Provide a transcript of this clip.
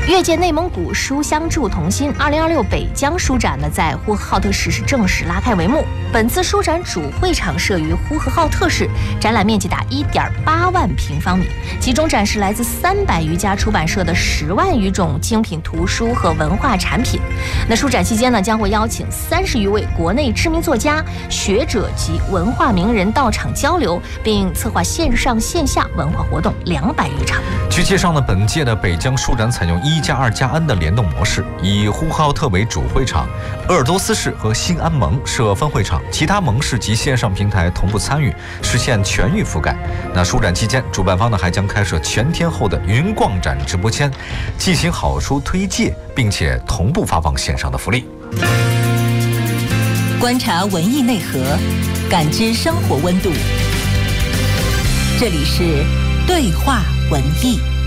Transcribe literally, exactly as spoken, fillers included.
越界内蒙古书香铸童心二零二六北疆书展呢，在呼和浩特市是正式拉开帷幕。本次书展主会场设于呼和浩特市，展览面积达一点八万平方米，其中展示来自三百余家出版社的十万余种精品图书和文化产品。那书展期间呢，将会邀请三十余位国内知名作家、学者及文化名人到场交流，并策划线上线下文化活动两百余场。 据介绍呢，本届的北疆书展采用一加二加 N 的联动模式，以呼和浩特为主会场，鄂尔多斯市和新安盟设分会场，其他盟市及线上平台同步参与，实现全域覆盖。那书展期间，主办方呢还将开设全天候的云逛展直播间，进行好书推介，并且同步发放线上的福利。 观察文艺内核，感知生活温度。这里是对话文艺。